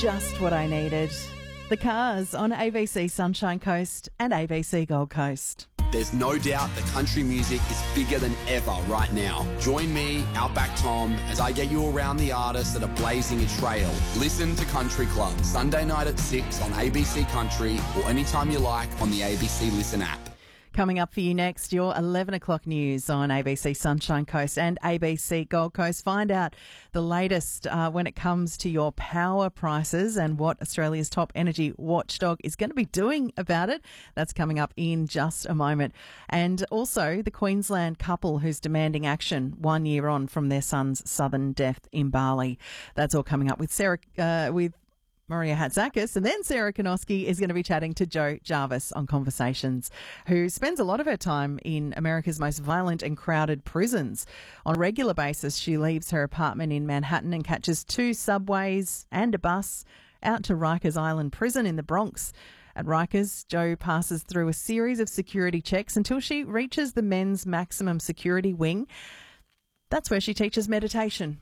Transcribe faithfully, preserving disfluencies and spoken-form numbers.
just what I needed. The Cars on A B C Sunshine Coast and A B C Gold Coast. There's no doubt that country music is bigger than ever right now. Join me, Outback Tom, as I get you around the artists that are blazing a trail. Listen to Country Club, Sunday night at six on A B C Country or anytime you like on the A B C Listen app. Coming up for you next, your eleven o'clock news on A B C Sunshine Coast and A B C Gold Coast. Find out the latest uh, when it comes to your power prices and what Australia's top energy watchdog is going to be doing about it. That's coming up in just a moment. And also the Queensland couple who's demanding action one year on from their son's sudden death in Bali. That's all coming up with Sarah, uh, with Maria Hatzakis, and then Sarah Konoski is going to be chatting to Jo Jarvis on Conversations, who spends a lot of her time in America's most violent and crowded prisons. On a regular basis, she leaves her apartment in Manhattan and catches two subways and a bus out to Rikers Island Prison in the Bronx. At Rikers, Jo passes through a series of security checks until she reaches the men's maximum security wing. That's where she teaches meditation.